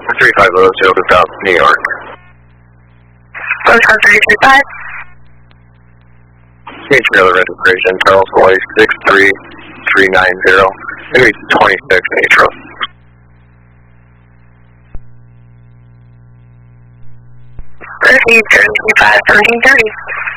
350 South New York. Roger 335. Change trailer registration, Charles Boy 63390. Going to be 26 Nitro. Proceed 335 1330.